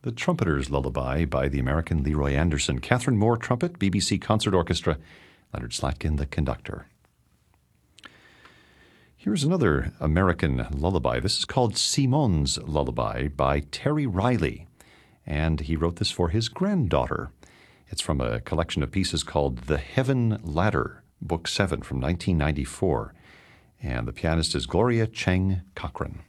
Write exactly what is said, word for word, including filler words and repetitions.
The Trumpeter's Lullaby by the American Leroy Anderson. Catherine Moore, trumpet, B B C Concert Orchestra, Leonard Slatkin, the conductor. Here's another American lullaby. This is called Simon's Lullaby by Terry Riley, and he wrote this for his granddaughter. It's from a collection of pieces called The Heaven Ladder, Book seven from nineteen ninety-four, and the pianist is Gloria Cheng Cochran.